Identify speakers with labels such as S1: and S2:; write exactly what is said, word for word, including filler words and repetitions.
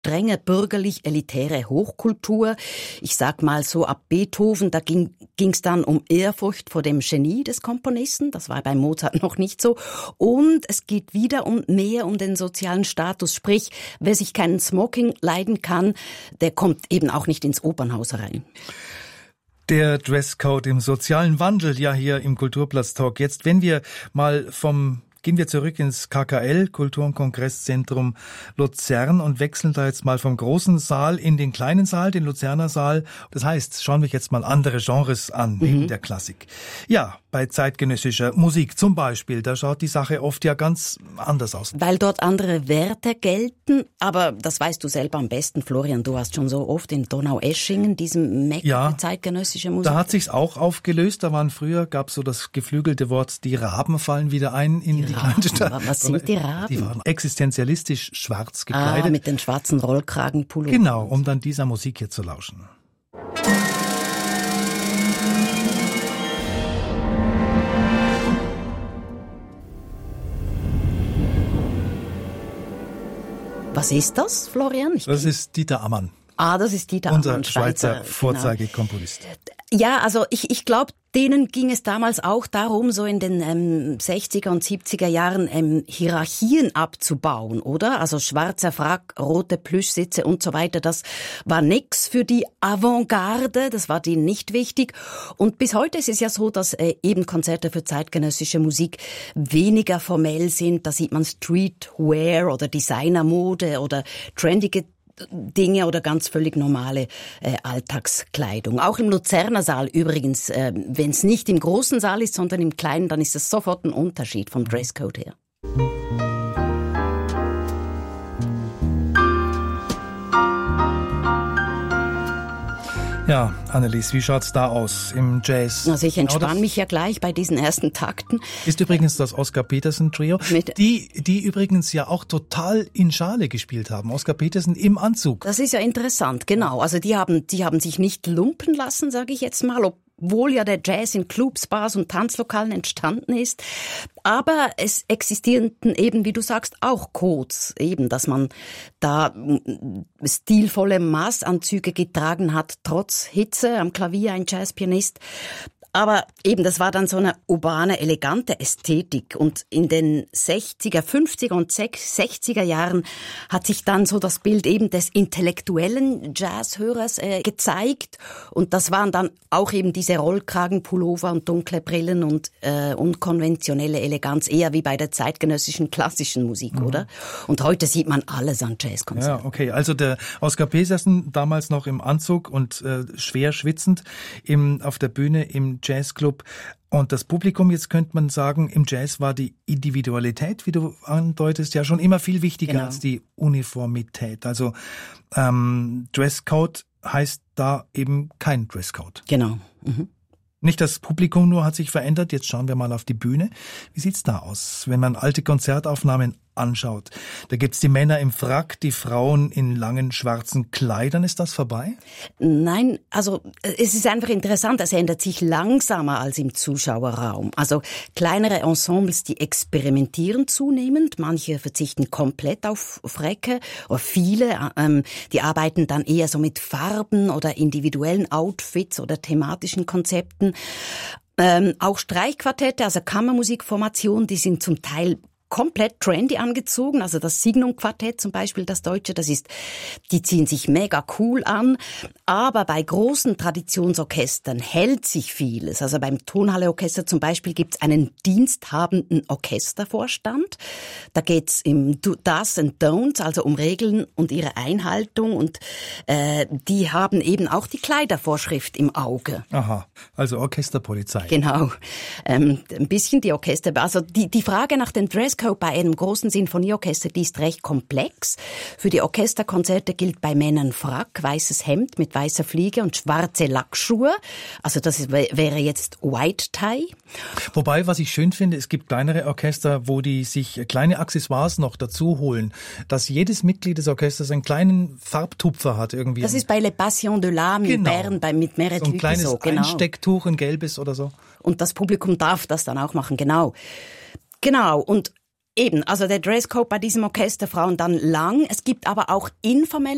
S1: strenge bürgerlich-elitäre Hochkultur. Ich sag mal so ab Beethoven, da ging ging's dann um Ehrfurcht vor dem Genie des Komponisten. Das war bei Mozart noch nicht so. Und es geht wieder um mehr um den sozialen Status. Sprich, wer sich keinen Smoking leiden kann, der kommt eben auch nicht ins Opernhaus rein.
S2: Der Dresscode im sozialen Wandel, ja hier im Kulturplatz-Talk. Jetzt, wenn wir mal vom Gehen wir zurück ins K K L, Kultur- und Kongresszentrum Luzern, und wechseln da jetzt mal vom großen Saal in den kleinen Saal, den Luzerner Saal. Das heißt, schauen wir jetzt mal andere Genres an, mhm. wegen der Klassik. Ja, bei zeitgenössischer Musik zum Beispiel, da schaut die Sache oft ja ganz anders aus.
S1: Weil dort andere Werte gelten, aber das weißt du selber am besten, Florian, du hast schon so oft in Donaueschingen, diesem Mekka
S2: ja,
S1: für zeitgenössische Musik.
S2: Da hat sich's auch aufgelöst, da waren früher, gab's so das geflügelte Wort, die Raben fallen wieder ein in die, die kleine Stadt.
S1: Was sind die Raben?
S2: Die waren existenzialistisch schwarz gekleidet.
S1: Ah, mit den schwarzen Rollkragenpullovern.
S2: Genau, um dann dieser Musik hier zu lauschen.
S1: Was ist das, Florian? Ich
S2: das ist Dieter Ammann.
S1: Ah, das ist Dieter
S2: Unser
S1: Ammann,
S2: Schweizer,
S1: Schweizer
S2: Vorzeigekomponist.
S1: Ja, also ich, ich glaube, denen ging es damals auch darum, so in den ähm, sechziger und siebziger Jahren ähm, Hierarchien abzubauen, oder? Also schwarzer Frack, rote Plüschsitze und so weiter, das war nix für die Avantgarde, das war denen nicht wichtig. Und bis heute ist es ja so, dass äh, eben Konzerte für zeitgenössische Musik weniger formell sind. Da sieht man Streetwear oder Designermode oder trendige Dinge oder ganz völlig normale äh, Alltagskleidung. Auch im Luzerner Saal übrigens, äh, wenn es nicht im großen Saal ist, sondern im kleinen, dann ist das sofort ein Unterschied vom Dresscode her.
S2: Ja, Annelies, wie schaut's da aus im Jazz?
S1: Also ich entspanne mich ja gleich bei diesen ersten Takten.
S2: Ist übrigens das Oscar Peterson Trio,
S1: Mit
S2: die die übrigens ja auch total in Schale gespielt haben. Oscar Peterson im Anzug.
S1: Das ist ja interessant, genau. Also die haben die haben sich nicht lumpen lassen, sage ich jetzt mal, obwohl ja der Jazz in Clubs, Bars und Tanzlokalen entstanden ist. Aber es existierten eben, wie du sagst, auch Codes, eben, dass man da stilvolle Maßanzüge getragen hat, trotz Hitze am Klavier, ein Jazzpianist. Aber eben, das war dann so eine urbane, elegante Ästhetik. Und in den sechziger, fünfziger und sechziger Jahren hat sich dann so das Bild eben des intellektuellen Jazzhörers äh, gezeigt. Und das waren dann auch eben diese Rollkragenpullover und dunkle Brillen und äh, unkonventionelle Eleganz, eher wie bei der zeitgenössischen klassischen Musik, mhm. oder? Und heute sieht man alles an Jazzkonzerten.
S2: Ja, okay. Also der Oscar Peterson, damals noch im Anzug und äh, schwer schwitzend, im, auf der Bühne im Jazzclub. Und das Publikum, jetzt könnte man sagen, im Jazz war die Individualität, wie du andeutest, ja schon immer viel wichtiger genau. als die Uniformität. Also ähm, Dresscode heißt da eben kein Dresscode.
S1: Genau. Mhm.
S2: Nicht das Publikum nur hat sich verändert, jetzt schauen wir mal auf die Bühne. Wie sieht's da aus, wenn man alte Konzertaufnahmen anschaut? Da gibt's die Männer im Frack, die Frauen in langen schwarzen Kleidern. Ist das vorbei?
S1: Nein, also es ist einfach interessant, es ändert sich langsamer als im Zuschauerraum. Also kleinere Ensembles, die experimentieren zunehmend, manche verzichten komplett auf Fräcke, oder viele, ähm, die arbeiten dann eher so mit Farben oder individuellen Outfits oder thematischen Konzepten. Ähm, auch Streichquartette, also Kammermusikformationen, die sind zum Teil komplett trendy angezogen, also das Signum-Quartett zum Beispiel, das Deutsche, das ist, die ziehen sich mega cool an, aber bei großen Traditionsorchestern hält sich vieles. Also beim Tonhalle-Orchester zum Beispiel gibt's einen diensthabenden Orchestervorstand. Da geht's um Do's and Don'ts, also um Regeln und ihre Einhaltung, und äh, die haben eben auch die Kleidervorschrift im Auge.
S2: Aha, also Orchesterpolizei.
S1: Genau, ähm, ein bisschen die Orchester, also die, die Frage nach dem Dresscode bei einem großen Sinfonieorchester, die ist recht komplex. Für die Orchesterkonzerte gilt bei Männern Frack, weißes Hemd mit weißer Fliege und schwarze Lackschuhe. Also das ist, wäre jetzt White Tie.
S2: Wobei, was ich schön finde, es gibt kleinere Orchester, wo die sich kleine Accessoires noch dazu holen, dass jedes Mitglied des Orchesters einen kleinen Farbtupfer hat irgendwie.
S1: Das ist bei Les Passions de l'Âme in
S2: genau.
S1: Bern, bei, mit Meret
S2: so ein kleines
S1: so, genau.
S2: Einstecktuch, ein gelbes oder so.
S1: Und das Publikum darf das dann auch machen, genau. Genau, und eben, also der Dresscode bei diesem Orchester, Frauen dann lang. Es gibt aber auch informelle